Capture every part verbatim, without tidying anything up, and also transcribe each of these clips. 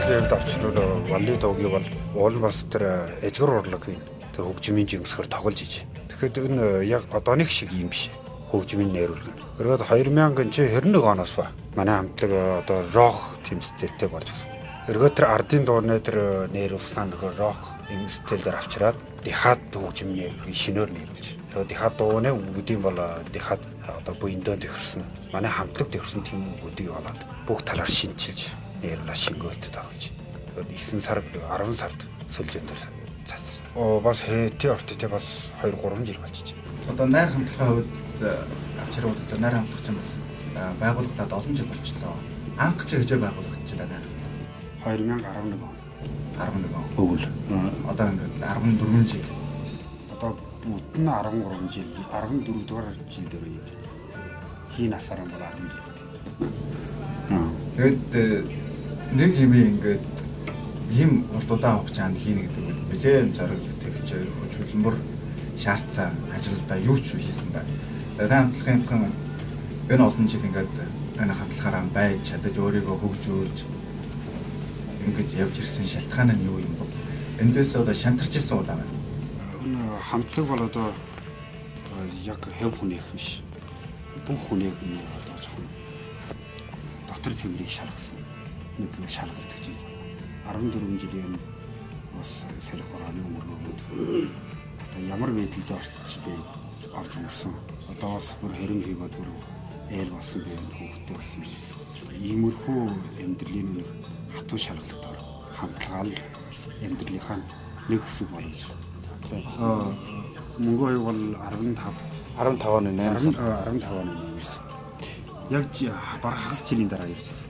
хамтлагийн давчлал Валли дуугийн бол уул бас тэр эжгэр урлагийн тэр хөгжмийн жимсгэр тоглож иж. Тэгэхээр энэ яг одооных шиг юм биш. Хөгжмийн нээруулгэн. Өргөд хоёр мянган чи хэрэв нэг оноос ба манай хамтлаг одоо рок тийм стилтэй болж гисэн. Өргөд тэр ардын дууны тэр нээруулснаа нөгөө рок юм стилээр авчираад дихад хөгжмийн нээруулгэн шинээр нээруулж. Тэгээд дихад дууны үгдийн бол дихад одоо буйндон төхөрсөн. Манай хамтлаг төхөрсөн тийм үгдийг болоод бүх талаар шинжилж нээруулаа шингөөлтөд авч. Тэгээд девять сар арван сард сүлжээн дээр цацсан. Оо бас хэти орттой бас two three жил болчих. Одоо найр хамтлагын хувьд авчируудад найр хамтлагч юм бас байгуулагдаад олон жил болчихлоо. Анх ч хэж байгуулагдчихлаа нэ. two thousand eleven он. eleven он. Өвөл. Одоо ингээд fourteen жил. Одоо бүтэн thirteen жил, fourteen дугаар жил дээр юм. Хий насаараа бол fourteen. Тэгээд нэг юм ингээд ийм урдуудаа авах чанд хийнэ гэдэг нь нэлээд зориг тэгж хүч хөдөлмөр шаардсан ажилдаа юу ч хийсэн байна. Найр хамтлагын энэ олон жил ингээд энэ хамтлагаараа байж чадаж өөрийгөө хөгжүүлж ингэж явж ирсэн шалтгаан нь юу юм бол эндээс одоо шантарч ирсэн удаа байна. Энэ хамтлаг бол одоо яг хэв хүнийх биш. Бүх хүнийх нь одоо жоохон дотор тэмрийг шаргасан. Нэг шаргалт гэж байна. fourteen жилийн бас сэрэг хурааны өмөргөөд одоо ямар байдлаар орч би авч өнгөрсөн. Одоо бас бүр хэрэм хийгээд бүр ээл болсон би хүүхдтэй болсон. Иймэрхүү амьдралын нэг хатуу шаргалтаар хамтлагаал амьдралынхаа нэг хэсэг болж. Аа мөнгө аяг бол fifteen оны eight сар fifteen оны ирсэн. Яг бараг хагас жилийн дараа ирсэн.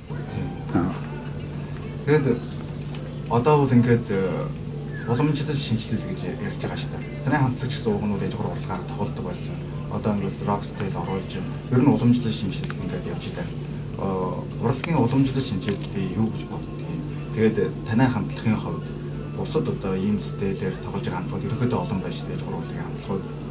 Тэгээд одоо бол ингээд уламжлал шинжилэл гэж ярьж байгаа шүү дээ. Таны хамтлагч гэсэн угнууд ежгөр урлагаар тоглодог байсан. Одоо ингээд рок стил оруулж ер нь уламжлал шинжилэл ингээд явж байгаа. Аа урлагийн уламжлал шинжилэл юу гэж боддгийг. Тэгээд таны хамтлагын хувьд бусад одоо ийм стилээр тоглож байгаа хамтлагууд ерөөхдөө олон байж дээ ежгөр урлагийн хамтлагууд